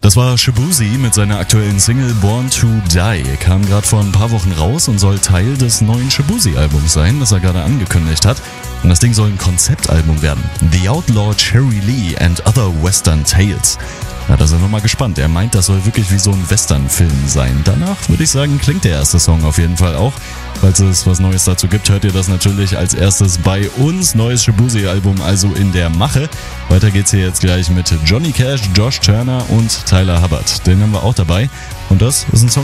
Das war Shaboozey mit seiner aktuellen Single Born to Die. Kam gerade vor ein paar Wochen raus und soll Teil des neuen Shaboozey-Albums sein, das er gerade angekündigt hat. Und das Ding soll ein Konzeptalbum werden. The Outlaw Cherry Lee and Other Western Tales. Ja, da sind wir mal gespannt. Er meint, das soll wirklich wie so ein Western-Film sein. Danach würde ich sagen, klingt der erste Song auf jeden Fall auch. Falls es was Neues dazu gibt, hört ihr das natürlich als erstes bei uns. Neues Shaboozey-Album also in der Mache. Weiter geht's hier jetzt gleich mit Johnny Cash, Josh Turner und Tyler Hubbard. Den haben wir auch dabei. Und das ist ein Song,